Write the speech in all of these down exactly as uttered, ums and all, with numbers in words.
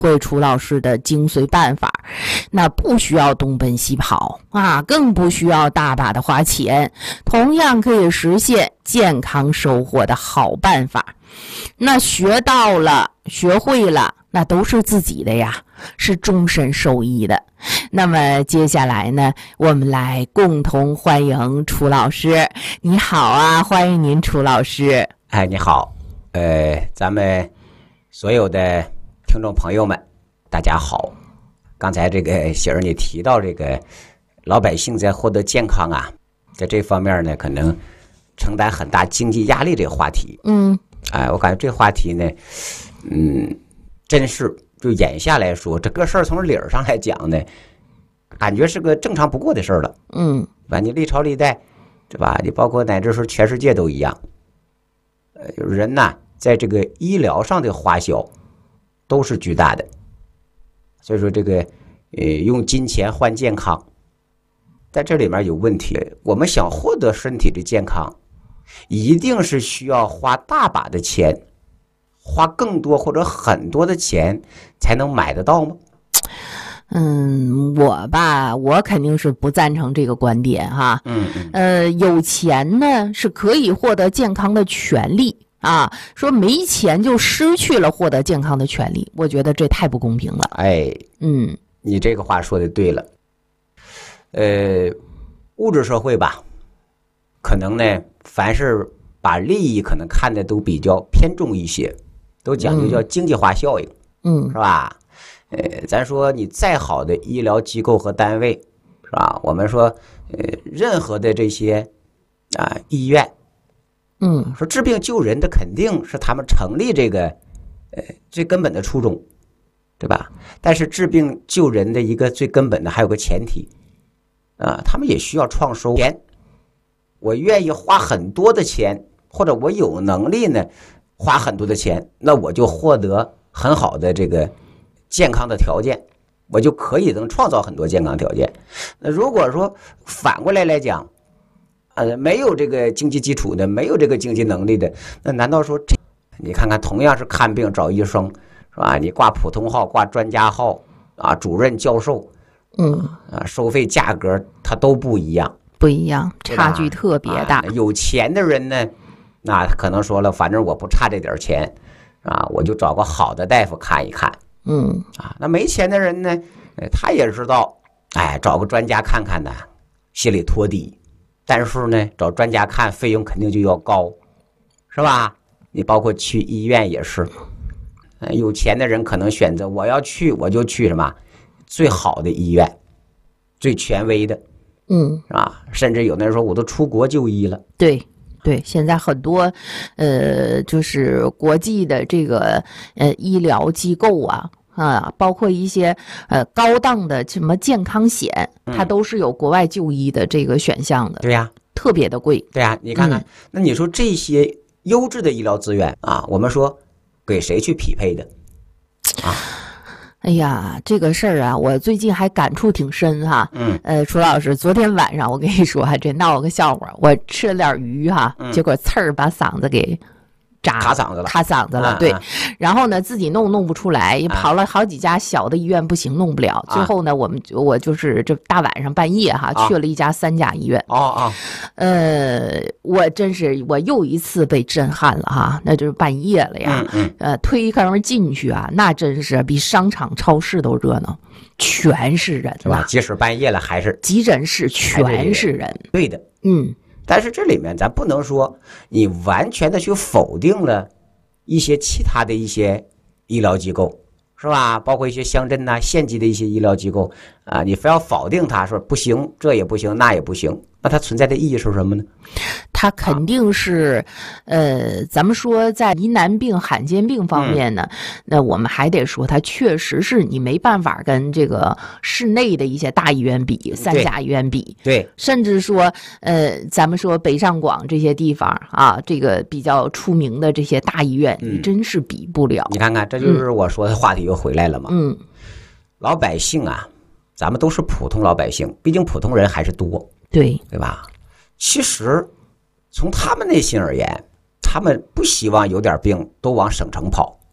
会楚老师的精髓办法，那不需要东奔西跑啊，更不需要大把的花钱，同样可以实现健康收获的好办法。那学到了，学会了，那都是自己的呀，是终身受益的。那么接下来呢，我们来共同欢迎楚老师。你好啊，欢迎您，楚老师。 哎，你好，呃，咱们所有的听众朋友们，大家好。刚才这个喜儿你提到这个老百姓在获得健康啊，在这方面呢，可能承担很大经济压力这个话题。 嗯， 哎，我感觉这话题呢，嗯，真是就眼下来说，这个事儿从理儿上来讲呢，感觉是个正常不过的事儿了。 嗯， 吧？你历朝历代，对吧？你包括乃至说全世界都一样。呃，人呐，在这个医疗上的花销都是巨大的，所以说这个呃，用金钱换健康，在这里面有问题。我们想获得身体的健康，一定是需要花大把的钱，花更多或者很多的钱才能买得到吗？ 嗯，我吧，我肯定是不赞成这个观点哈。 嗯嗯。 呃，有钱呢是可以获得健康的权利啊，说没钱就失去了获得健康的权利，我觉得这太不公平了。 哎， 嗯， 你这个话说的对了。呃，物质社会吧，可能呢，凡是把利益可能看的都比较偏重一些，都讲究叫经济化效应， 嗯， 是吧？呃，咱说你再好的医疗机构和单位，是吧？我们说，呃，任何的这些啊医院， 嗯， 说治病救人的肯定是他们成立这个呃最根本的初衷，对吧？但是治病救人的一个最根本的还有个前提啊，他们也需要创收钱。我愿意花很多的钱，或者我有能力呢花很多的钱，那我就获得很好的这个健康的条件，我就可以能创造很多健康条件。那如果说反过来来讲，呃，没有这个经济基础的，没有这个经济能力的，那难道说这？你看看，同样是看病找医生，是吧？你挂普通号、挂专家号啊，主任、教授， 嗯， 啊，收费价格它都不一样， 不一样，差距特别大。 啊、有钱的人呢，那可能说了，反正我不差这点钱，啊，我就找个好的大夫看一看。 嗯， 啊，那没钱的人呢，他也知道，哎，找个专家看看呢，心里托底。但是呢，找专家看费用肯定就要高，是吧？你包括去医院也是，有钱的人可能选择我要去我就去什么最好的医院，最权威的， 嗯， 是吧？甚至有的人说我都出国就医了。 对。对，现在很多，呃，就是国际的这个呃医疗机构啊，啊，包括一些呃高档的什么健康险，它都是有国外就医的这个选项的。 对呀， 特别的贵。 对呀，你看看， 嗯、 那你说这些优质的医疗资源啊，我们说给谁去匹配的啊？ 哎呀，这个事儿啊，我最近还感触挺深哈。 嗯， 呃，楚老师，昨天晚上我跟你说，还真闹个笑话。我吃了点鱼哈， 嗯、 结果刺儿把嗓子给扎卡嗓子了， 卡嗓子了。 啊、 对、 啊， 然后呢，自己弄弄不出来，也跑了好几家小的医院，不行，弄不了。 啊、 最后呢，我们我就是这大晚上半夜哈， 啊、 去了一家三甲医院。 哦哦， 呃，我真是我又一次被震撼了哈，那就是半夜了呀。 嗯嗯， 呃，推开门进去啊，那真是比商场、超市都热闹，全是人是吧？即使半夜了，还是急诊室全是人。 对的， 嗯。 但是这里面咱不能说你完全的去否定了一些其他的一些医疗机构，是吧？包括一些乡镇呐、县级的一些医疗机构啊，你非要否定它，说不行，这也不行，那也不行，那它存在的意义是什么呢？ 它肯定是，呃，咱们说在疑难病、罕见病方面呢，嗯、那我们还得说，它确实是你没办法跟这个市内的一些大医院比，三甲医院比， 对， 甚至说，呃，咱们说北上广这些地方啊，这个比较出名的这些大医院，嗯、你真是比不了。 你看看，这就是我说的话题又回来了嘛。 嗯， 老百姓啊，咱们都是普通老百姓，毕竟普通人还是多， 对， 对吧？其实。从他们内心而言，他们不希望有点病都往省城跑，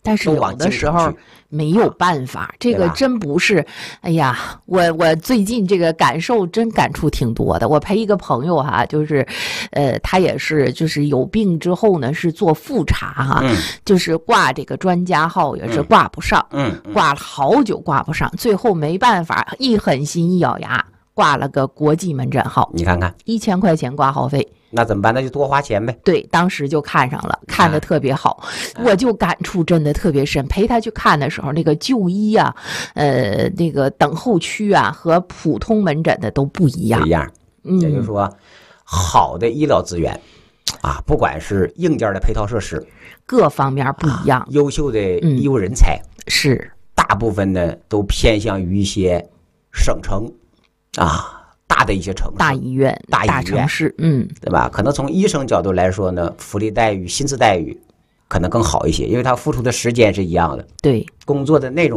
但是有的时候没有办法，这个真不是。哎呀，我我最近这个感受真感触挺多的。我陪一个朋友哈、啊，就是，呃，他也是就是有病之后呢是做复查哈、啊嗯，就是挂这个专家号也是挂不上， 嗯，嗯挂了好久挂不上，最后没办法，一狠心一咬牙挂了个国际门诊号。 你看看， 一千块钱挂号费。 那怎么办？那就多花钱呗。 对，当时就看上了，看得特别好，啊、我就感触真的特别深。陪他去看的时候，那个就医啊，呃，那个等候区啊，和普通门诊的都不一样。 不一样， 嗯， 也就是说，好的医疗资源啊，不管是硬件的配套设施， 各方面不一样， 啊、优秀的医务人才、 嗯、是大部分呢都偏向于一些省城啊。大的一些城市、 大医院、 大医院、 大城市，嗯， 对吧？可能从医生角度来说呢，福利待遇、薪资待遇可能更好一些，因为他付出的时间是一样的， 对， 工作的内容